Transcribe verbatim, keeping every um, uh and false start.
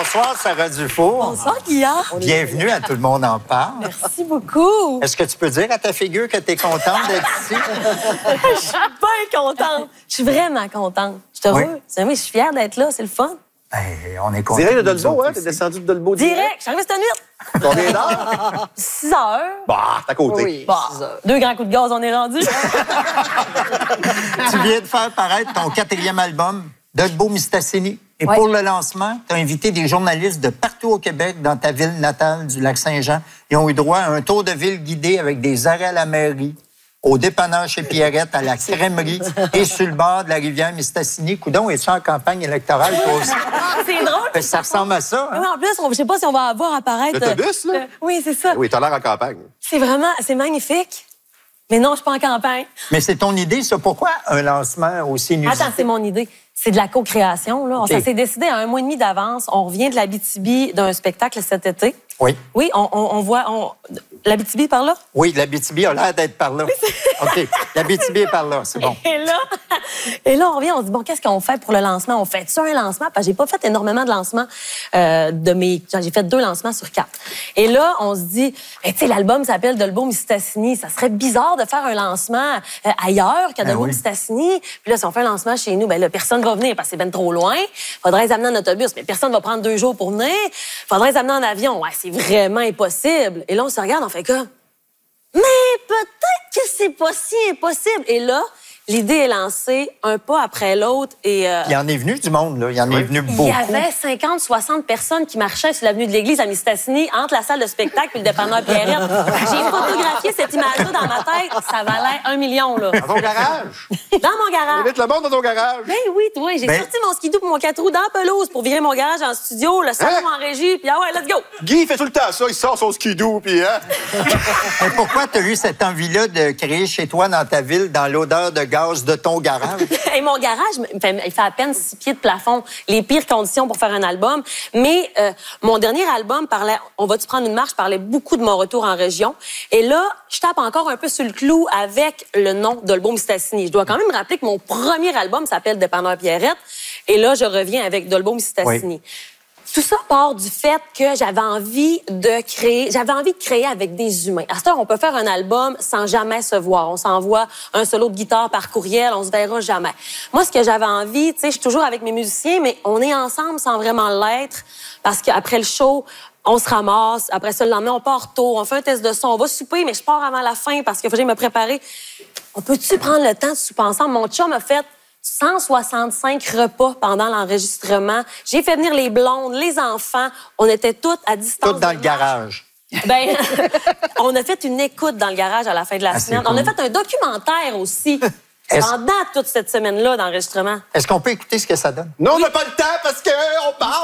Bonsoir, Sarah Dufour. Bonsoir, Guillaume. Bienvenue à Tout le monde en parle. Merci beaucoup. Est-ce que tu peux dire à ta figure que tu es contente d'être ici? Je suis bien contente. Je suis vraiment contente. Je suis heureuse. Oui. Oui, je suis fière d'être là. C'est le fun. Hey, on est contents. Direct de nous Dolbeau, autres hein? T'es aussi. descendu de Dolbeau direct. Direct. Je suis arrivée cette nuit. Combien d'heures? six heures. Bah, t'es à côté. Oui. Bah, deux grands coups de gaz, on est rendu. Tu viens de faire paraître ton quatrième album, Dolbeau-Mistassini. Et Ouais. pour le lancement, tu as invité des journalistes de partout au Québec, dans ta ville natale du Lac-Saint-Jean. Ils ont eu droit à un tour de ville guidé avec des arrêts à la mairie, au dépanneur chez Pierrette, à la crèmerie et sur le bord de la rivière Mistassini. Coudon, es-tu en campagne électorale toi aussi? C'est drôle. Ça ressemble à ça, hein? Oui, en plus, on- je sais pas si on va avoir apparaître... L'autobus, là? euh, oui, c'est ça. Oui, t'as l'air en campagne. C'est vraiment... C'est magnifique. Mais non, je suis pas en campagne. Mais c'est ton idée, ça. Pourquoi un lancement aussi inusité? Attends, c'est mon idée. C'est de la co-création, là. OK. Ça s'est décidé à un mois et demi d'avance. On revient de l'Abitibi d'un spectacle cet été. Oui. Oui, on, on, on voit... On... L'Abitibi par là? Oui, l'Abitibi a l'air d'être par là. OK, l'Abitibi est par là, c'est bon. Et là, et là, on revient, on se dit, bon, qu'est-ce qu'on fait pour le lancement? On fait ça un lancement? Parce que j'ai pas fait énormément de lancements euh, de mes... J'ai fait deux lancements sur quatre. Et là, on se dit, ben, tu sais, l'album s'appelle Dolbeau-Mistassini. Ça serait bizarre de faire un lancement euh, ailleurs qu'à Ben Dolbeau-Mistassini. Puis là, si on fait un lancement chez nous, ben là, personne va venir parce que c'est ben trop loin. Faudrait les amener en autobus, mais personne va prendre deux jours pour venir. Faudrait les amener en avion. Ouais, c'est vraiment impossible. Et là, on se regarde, on fait quoi? Mais peut-être que c'est pas si impossible. Et là, l'idée est lancée un pas après l'autre. Et euh, Il y en est venu du monde, là. Il y en est venu il beaucoup. y avait cinquante, soixante personnes qui marchaient sur l'avenue de l'Église à Mistassini, entre la salle de spectacle et le dépanneur Pierrette. J'ai photographié cette image-là dans ma tête. Ça valait un million, là. Dans ton garage. Dans mon garage. Invite le monde dans ton garage. Ben oui, toi, j'ai Ben- sorti mon skidoo pour mon quatre roues dans la pelouse pour virer mon garage en studio, le salon Hein? en régie, puis ah ouais, let's go! Guy, il fait tout le temps ça. Il sort son skidoo, puis hein? Mais pourquoi tu as eu cette envie-là de créer chez toi, dans ta ville, dans l'odeur de gaz de ton garage? Et mon garage, il fait, il fait à peine six pieds de plafond. Les pires conditions pour faire un album. Mais euh, mon dernier album parlait, on va-tu prendre une marche, parlait beaucoup de mon retour en région. Et là, je tape encore un peu sur le clou avec le nom Dolbeau-Mistassini. Je dois quand même rappeler que mon premier album s'appelle Dépanneur Pierrette. Et là, je reviens avec Dolbeau-Mistassini. Oui. Tout ça part du fait que j'avais envie de créer, j'avais envie de créer avec des humains. À cette heure, on peut faire un album sans jamais se voir. On s'envoie un solo de guitare par courriel, on se verra jamais. Moi, ce que j'avais envie, tu sais, je suis toujours avec mes musiciens, mais on est ensemble sans vraiment l'être, parce qu'après le show, on se ramasse. Après ça, le lendemain, on part tôt, on fait un test de son, on va souper, mais je pars avant la fin parce qu'il faut que j'aille me préparer. On peut-tu prendre le temps de souper ensemble? Mon chum a fait cent soixante-cinq repas pendant l'enregistrement. J'ai fait venir les blondes, les enfants. On était toutes à distance. Tout dans de le marche. garage. Ben, on a fait une écoute dans le garage à la fin de la Ah, c'est semaine. On a cool. fait un documentaire aussi Est-ce- pendant toute cette semaine-là d'enregistrement. Est-ce qu'on peut écouter ce que ça donne? Non, on n'a pas le temps parce qu'on parle.